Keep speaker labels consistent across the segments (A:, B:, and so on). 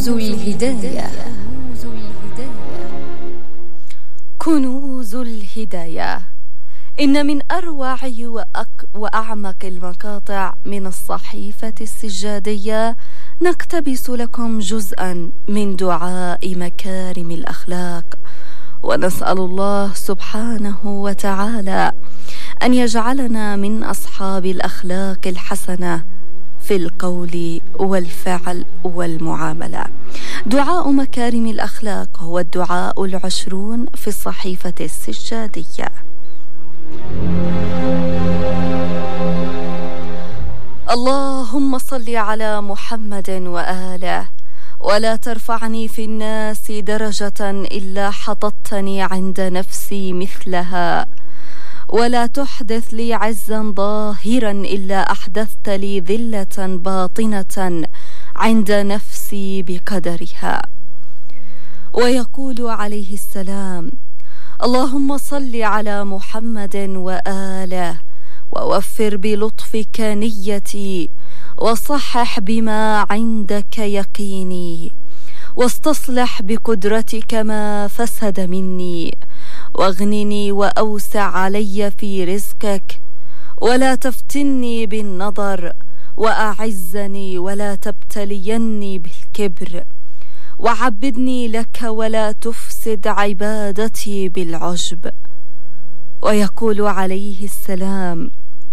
A: الهداية. كنوز الهداية. إن من أروع وأعمق المقاطع من الصحيفة السجادية نقتبس لكم جزءا من دعاء مكارم الأخلاق، ونسأل الله سبحانه وتعالى أن يجعلنا من أصحاب الأخلاق الحسنة في القول والفعل والمعاملة. دعاء مكارم الأخلاق هو الدعاء 20 في الصحيفة السجادية. اللهم صل على محمد وآله، ولا ترفعني في الناس درجة إلا حطتني عند نفسي مثلها، ولا تحدث لي عزا ظاهرا إلا أحدثت لي ذلة باطنة عند نفسي بقدرها. ويقول عليه السلام: اللهم صل على محمد وآله، ووفر بلطفك نيتي، وصحح بما عندك يقيني، واستصلح بقدرتك ما فسد مني، واغنني وأوسع علي في رزقك، ولا تفتني بالنظر، وأعزني ولا تبتليني بالكبر، وعبدني لك ولا تفسد عبادتي بالعجب. ويقول عليه السلام: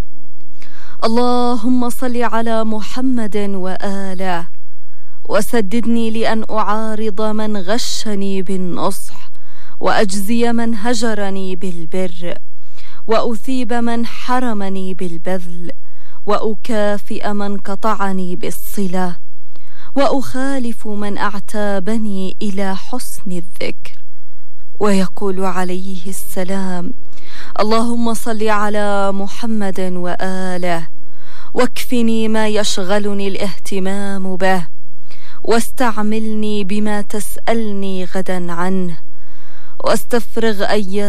A: اللهم صل على محمد وآله، وسددني لأن أعارض من غشني بالنصح، وأجزي من هجرني بالبر، وأثيب من حرمني بالبذل، وأكافئ من قطعني بالصلة، وأخالف من أعتابني إلى حسن الذكر. ويقول عليه السلام: اللهم صل على محمد وآله، واكفني ما يشغلني الاهتمام به، واستعملني بما تسألني غدا عنه، واستفرغ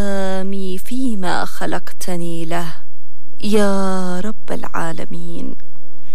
A: أيامي فيما خلقتني له، يا رب العالمين.